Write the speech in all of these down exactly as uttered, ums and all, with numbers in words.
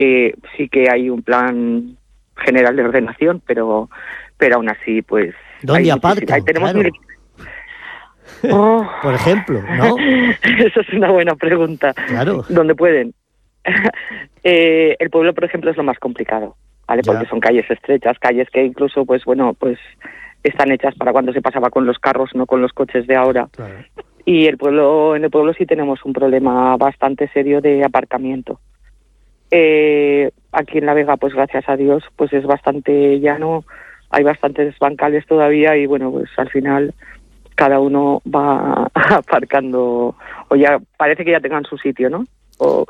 Eh, sí que hay un plan general de ordenación, pero pero aún así, pues... ¿Dónde aparcan? Ahí tenemos Claro. mil... oh. Por ejemplo, ¿no? Eso es una buena pregunta. Claro. ¿Dónde pueden? eh, el pueblo, por ejemplo, es lo más complicado, ¿vale? Ya. Porque son calles estrechas, calles que incluso, pues bueno, pues están hechas para cuando se pasaba con los carros, no con los coches de ahora. Claro. Y el pueblo, en el pueblo sí tenemos un problema bastante serio de aparcamiento. Eh, aquí en La Vega, pues gracias a Dios, pues es bastante llano, hay bastantes bancales todavía y bueno, pues al final cada uno va aparcando, o ya parece que ya tengan su sitio, ¿no? O,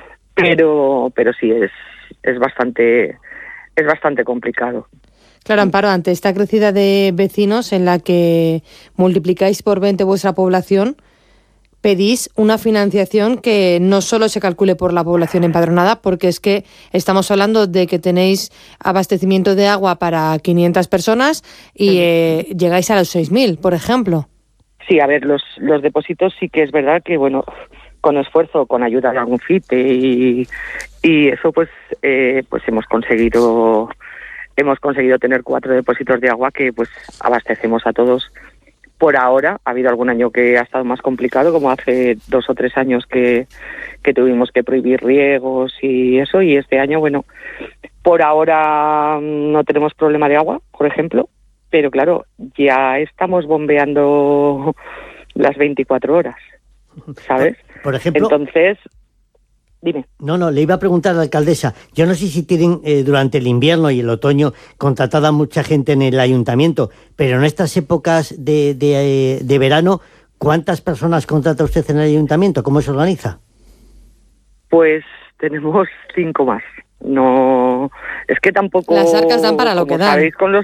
pero pero sí, es es bastante es bastante complicado. Claro, Amparo, ante esta crecida de vecinos en la que multiplicáis por veinte vuestra población, pedís una financiación que no solo se calcule por la población empadronada, porque es que estamos hablando de que tenéis abastecimiento de agua para quinientas personas y eh, llegáis a los seis mil, por ejemplo. Sí, a ver, los, los depósitos sí que es verdad que, bueno, con esfuerzo, con ayuda de algún F I P y, y eso, pues eh, pues hemos conseguido hemos conseguido tener cuatro depósitos de agua que pues abastecemos a todos. Por ahora, ha habido algún año que ha estado más complicado, como hace dos o tres años que, que tuvimos que prohibir riegos y eso, y este año, bueno, por ahora no tenemos problema de agua, por ejemplo, pero claro, ya estamos bombeando las veinticuatro horas, ¿sabes? Por ejemplo... Entonces, dime. No, no, le iba a preguntar a la alcaldesa, yo no sé si tienen eh, durante el invierno y el otoño contratada mucha gente en el ayuntamiento, pero en estas épocas de, de, de verano, ¿cuántas personas contrata usted en el ayuntamiento? ¿Cómo se organiza? Pues tenemos cinco más. No, es que tampoco... Las arcas dan para lo que dan. Sabéis, con los...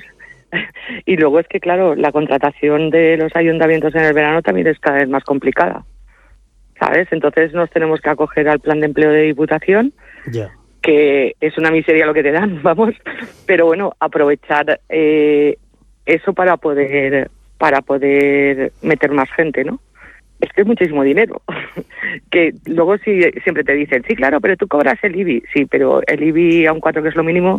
Y luego es que, claro, la contratación de los ayuntamientos en el verano también es cada vez más complicada, ¿sabes? Entonces nos tenemos que acoger al plan de empleo de Diputación, yeah. que es una miseria lo que te dan, vamos, pero bueno, aprovechar eh, eso para poder para poder meter más gente, ¿no? Es que es muchísimo dinero, que luego sí siempre te dicen, sí, claro, pero tú cobras el I B I, sí, pero el I B I a un cuatro, que es lo mínimo,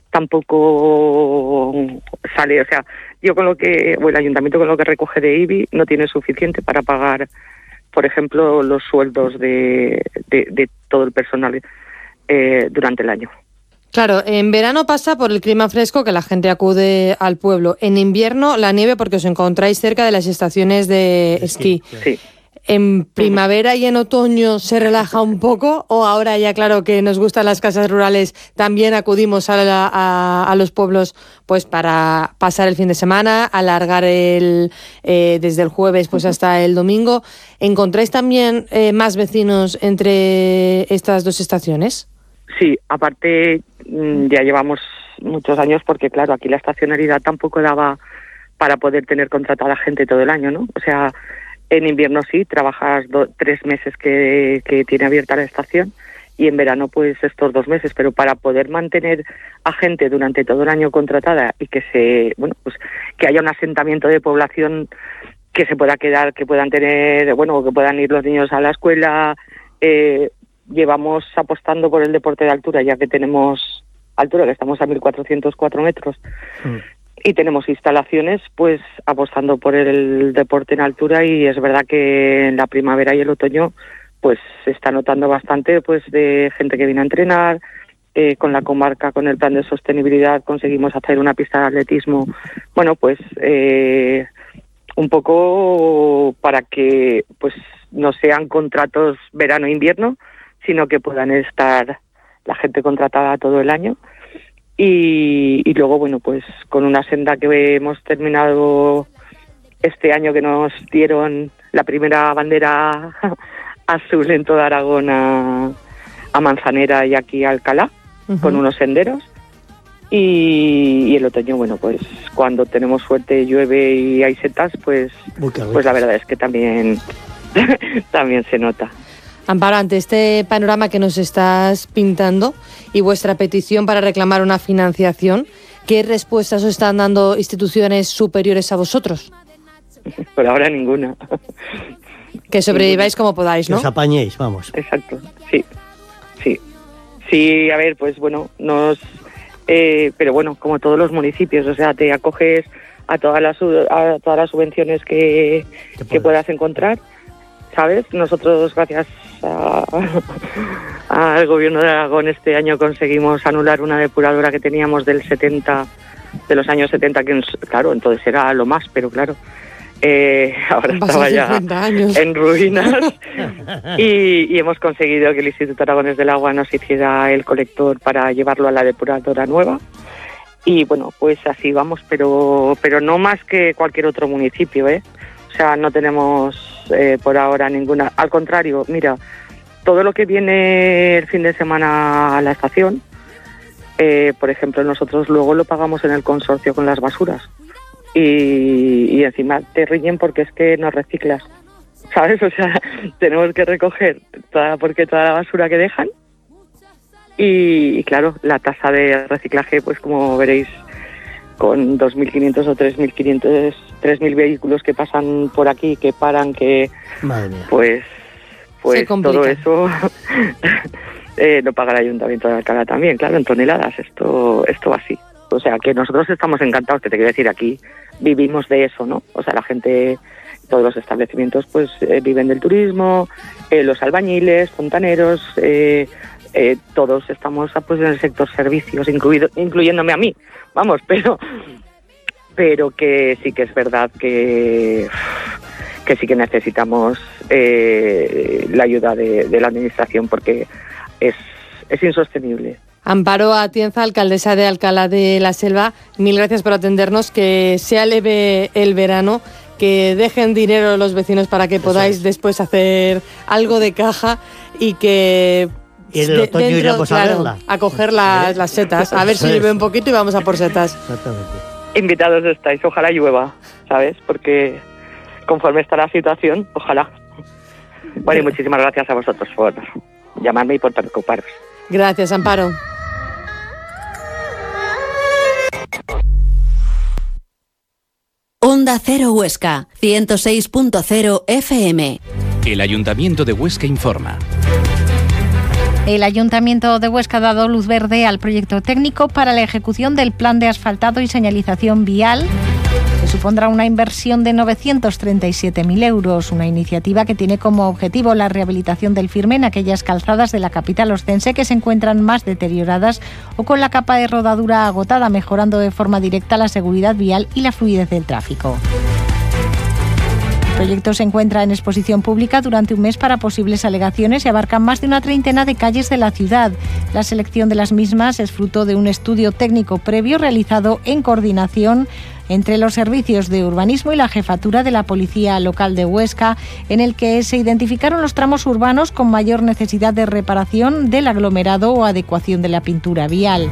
tampoco sale, o sea, yo con lo que, o el ayuntamiento con lo que recoge de I B I no tiene suficiente para pagar, por ejemplo, los sueldos de, de, de todo el personal eh, durante el año. Claro, en verano pasa por el clima fresco que la gente acude al pueblo. En invierno la nieve porque os encontráis cerca de las estaciones de esquí. Sí. ¿En primavera y en otoño se relaja un poco o ahora ya claro que nos gustan las casas rurales, también acudimos a, la, a, a los pueblos pues para pasar el fin de semana, alargar el eh, desde el jueves pues hasta el domingo? ¿Encontráis también eh, más vecinos entre estas dos estaciones? Sí, aparte ya llevamos muchos años porque claro, aquí la estacionalidad tampoco daba para poder tener contratada gente todo el año, ¿no? O sea, en invierno sí, trabajas do, tres meses que, que tiene abierta la estación y en verano pues estos dos meses, pero para poder mantener a gente durante todo el año contratada y que se, bueno, pues que haya un asentamiento de población que se pueda quedar, que puedan tener, bueno, que puedan ir los niños a la escuela, eh, llevamos apostando por el deporte de altura, ya que tenemos altura, que estamos a mil cuatrocientos cuatro metros. Mm. Y tenemos instalaciones, pues apostando por el deporte en altura, y es verdad que en la primavera y el otoño pues se está notando bastante pues de gente que viene a entrenar. Eh, con la comarca, con el plan de sostenibilidad, conseguimos hacer una pista de atletismo, bueno, pues eh, un poco para que pues no sean contratos verano-invierno, sino que puedan estar la gente contratada todo el año. Y, y luego, bueno, pues con una senda que hemos terminado este año, que nos dieron la primera bandera azul en toda Aragón a, a Manzanera y aquí a Alcalá, uh-huh. con unos senderos. Y, y el otoño, bueno, pues cuando tenemos suerte, llueve y hay setas, pues, pues la verdad es que también, también se nota. Amparo, ante este panorama que nos estás pintando y vuestra petición para reclamar una financiación, ¿qué respuestas os están dando instituciones superiores a vosotros? Por ahora ninguna. Que sobreviváis como podáis, ¿no? Que os apañéis, vamos. Exacto, sí, sí. Sí, a ver, pues bueno, nos... Eh, pero bueno, como todos los municipios, o sea, te acoges a todas las a todas las subvenciones que, que puedas encontrar, ¿sabes? Nosotros, gracias a, al gobierno de Aragón, este año conseguimos anular una depuradora que teníamos del setenta, de los años setenta, que claro, entonces era lo más, pero claro, eh, ahora estaba ya en ruinas y, y hemos conseguido que el Instituto Aragonés del Agua nos hiciera el colector para llevarlo a la depuradora nueva. Y bueno, pues así vamos, pero pero no más que cualquier otro municipio, ¿eh? O sea, no tenemos eh, por ahora ninguna... Al contrario, mira, todo lo que viene el fin de semana a la estación, eh, por ejemplo, nosotros luego lo pagamos en el consorcio con las basuras. Y, y encima te riñen porque es que no reciclas, ¿sabes? O sea, tenemos que recoger toda, porque toda la basura que dejan. Y, y claro, la tasa de reciclaje, pues como veréis, con dos mil quinientos o tres mil quinientos, tres mil vehículos que pasan por aquí, que paran, que... Madre mía. Pues, pues todo eso eh, lo paga el Ayuntamiento de Alcalá también, claro, en toneladas. Esto, esto va así. O sea, que nosotros estamos encantados, que te quiero decir, aquí vivimos de eso, ¿no? O sea, la gente, todos los establecimientos, pues eh, viven del turismo, eh, los albañiles, fontaneros, eh, eh, todos estamos pues en el sector servicios, incluido, incluyéndome a mí, vamos, pero pero que sí que es verdad que, que sí que necesitamos eh, la ayuda de, de la administración, porque es, es insostenible. Amparo Atienza, alcaldesa de Alcalá de la Selva, mil gracias por atendernos, que sea leve el verano, que dejen dinero los vecinos para que podáis es. después hacer algo de caja y que... Y en el otoño dentro, iremos claro, a verla. A coger las, las setas, a ver si llueve un poquito y vamos a por setas. Exactamente. Invitados estáis, ojalá llueva, ¿sabes? Porque conforme está la situación, ojalá. Bueno, y muchísimas gracias a vosotros por llamarme y por preocuparos. Gracias, Amparo. Onda Cero Huesca, ciento seis punto cero F M. El Ayuntamiento de Huesca informa. El Ayuntamiento de Huesca ha dado luz verde al proyecto técnico para la ejecución del plan de asfaltado y señalización vial, que supondrá una inversión de novecientos treinta y siete mil euros, una iniciativa que tiene como objetivo la rehabilitación del firme en aquellas calzadas de la capital oscense que se encuentran más deterioradas o con la capa de rodadura agotada, mejorando de forma directa la seguridad vial y la fluidez del tráfico. El proyecto se encuentra en exposición pública durante un mes para posibles alegaciones y abarca más de una treintena de calles de la ciudad. La selección de las mismas es fruto de un estudio técnico previo realizado en coordinación entre los servicios de urbanismo y la jefatura de la Policía Local de Huesca, en el que se identificaron los tramos urbanos con mayor necesidad de reparación del aglomerado o adecuación de la pintura vial.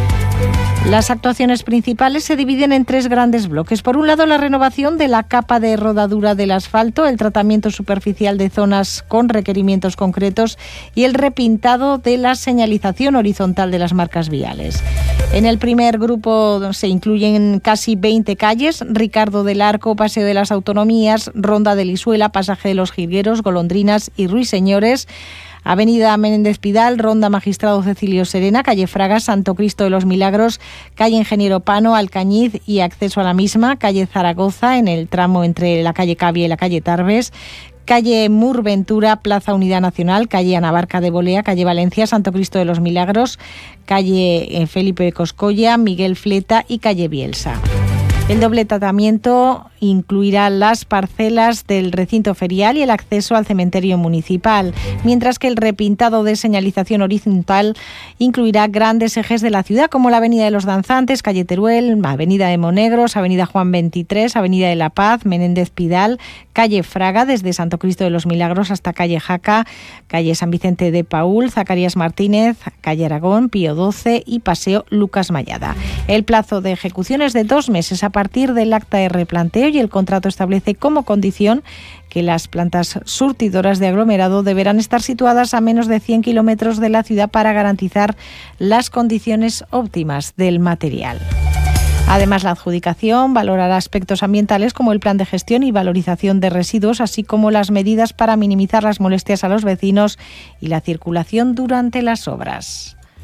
Las actuaciones principales se dividen en tres grandes bloques. Por un lado, la renovación de la capa de rodadura del asfalto, el tratamiento superficial de zonas con requerimientos concretos y el repintado de la señalización horizontal de las marcas viales. En el primer grupo se incluyen casi veinte calles: Ricardo del Arco, Paseo de las Autonomías, Ronda de Lisuela, Pasaje de los Jilgueros, Golondrinas y Ruiseñores, Avenida Menéndez Pidal, Ronda Magistrado Cecilio Serena, calle Fraga, Santo Cristo de los Milagros, calle Ingeniero Pano, Alcañiz y acceso a la misma, calle Zaragoza, en el tramo entre la calle Cavia y la calle Tarbes, calle Mur Ventura, Plaza Unidad Nacional, calle Anabarca de Bolea, calle Valencia, Santo Cristo de los Milagros, calle Felipe Coscolla, Miguel Fleta y calle Bielsa. El doble tratamiento incluirá las parcelas del recinto ferial y el acceso al cementerio municipal, mientras que el repintado de señalización horizontal incluirá grandes ejes de la ciudad como la Avenida de los Danzantes, calle Teruel, Avenida de Monegros, Avenida Juan veintitrés, Avenida de la Paz, Menéndez Pidal, calle Fraga desde Santo Cristo de los Milagros hasta calle Jaca, calle San Vicente de Paúl, Zacarías Martínez, calle Aragón, Pío doce y Paseo Lucas Mayada. El plazo de ejecución es de dos meses a partir del acta de replanteo y el contrato establece como condición que las plantas surtidoras de aglomerado deberán estar situadas a menos de cien kilómetros de la ciudad para garantizar las condiciones óptimas del material. Además, la adjudicación valorará aspectos ambientales como el plan de gestión y valorización de residuos, así como las medidas para minimizar las molestias a los vecinos y la circulación durante las obras.